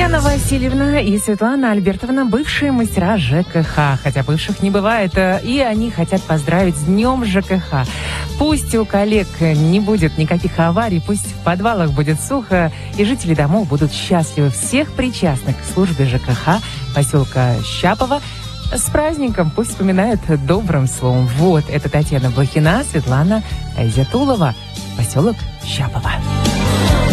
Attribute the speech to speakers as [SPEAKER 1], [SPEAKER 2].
[SPEAKER 1] Татьяна Васильевна и Светлана Альбертовна – бывшие мастера ЖКХ. Хотя бывших не бывает, и они хотят поздравить с Днем ЖКХ. Пусть у коллег не будет никаких аварий, пусть в подвалах будет сухо, и жители домов будут счастливы. Всех причастных к службе ЖКХ поселка Щапово с праздником пусть вспоминают добрым словом. Вот, это Татьяна Блохина, Светлана Айзятулова, поселок Щапово.